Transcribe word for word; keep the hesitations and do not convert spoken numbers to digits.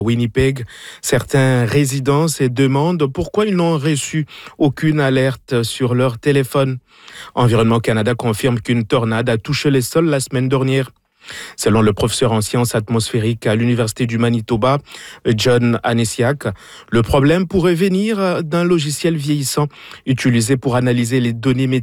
Winnipeg, certains résidents se demandent pourquoi ils n'ont reçu aucune alerte sur leur téléphone. Environnement Canada confirme qu'une tornade a touché les sols la semaine dernière. Selon le professeur en sciences atmosphériques à l'Université du Manitoba, John Anesiak, le problème pourrait venir d'un logiciel vieillissant utilisé pour analyser les données météorologiques